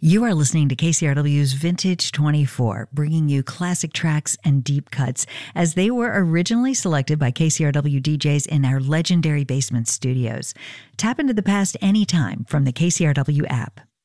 You are listening to KCRW's Vintage 24, bringing you classic tracks and deep cuts as they were originally selected by KCRW DJs in our legendary basement studios. Tap into the past anytime from the KCRW app.